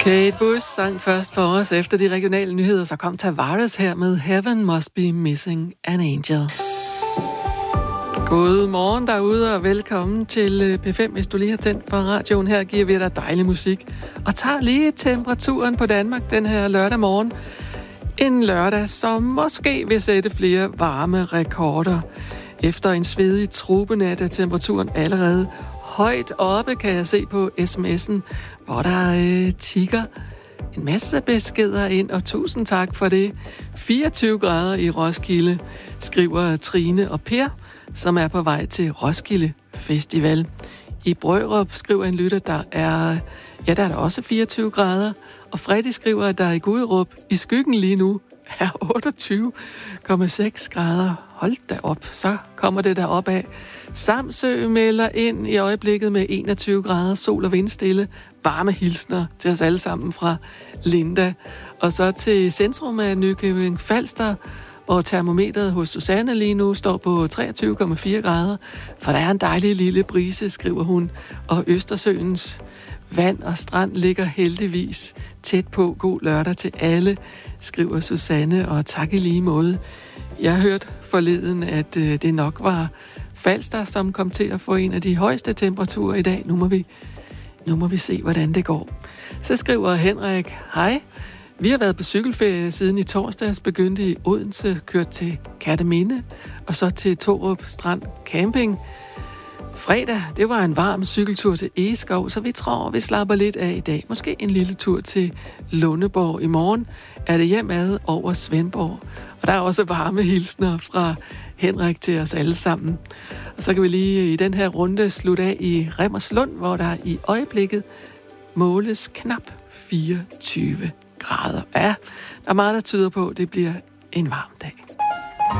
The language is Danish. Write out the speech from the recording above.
Kate Bush sang først for os efter de regionale nyheder, så kom Tavares her med Heaven Must Be Missing an Angel. God morgen derude, og velkommen til P5, hvis du lige har tændt for radioen. Her giver vi dig dejlig musik, og tager lige temperaturen på Danmark den her lørdag morgen. En lørdag, som måske vil sætte flere varme rekorder. Efter en svedig trubenat er temperaturen allerede højt oppe, kan jeg se på sms'en, hvor der tikker en masse beskeder ind, og tusind tak for det. 24 grader i Roskilde, skriver Trine og Per, som er på vej til Roskilde Festival. I Brørup, skriver en lytter, der er der også 24 grader. Og Freddy skriver, at der i Guderup i skyggen lige nu er 28,6 grader. Hold da op, så kommer det der op af. Samsø melder ind i øjeblikket med 21 grader, sol og vindstille. Varme hilsner til os alle sammen fra Linda. Og så til centrum af Nykøbing Falster, hvor termometret hos Susanne lige nu står på 23,4 grader. For der er en dejlig lille brise, skriver hun. Og Østersøens vand og strand ligger heldigvis tæt på. God lørdag til alle, skriver Susanne, og tak i lige måde. Jeg har hørt forleden, at det nok var Falster, som kom til at få en af de højeste temperaturer i dag. Nu må vi se, hvordan det går. Så skriver Henrik, hej. Vi har været på cykelferie siden i torsdags, begyndte i Odense, kørt til Kerteminde og så til Torup Strand Camping. Fredag, det var en varm cykeltur til Egeskov, så vi tror, vi slapper lidt af i dag. Måske en lille tur til Lundeborg. I morgen er det hjemad over Svendborg. Og der er også varme hilsner fra Henrik til os alle sammen. Og så kan vi lige i den her runde slutte af i Remmerslund, hvor der i øjeblikket måles knap 24 grader. Ja, der er meget, der tyder på, at det bliver en varm dag.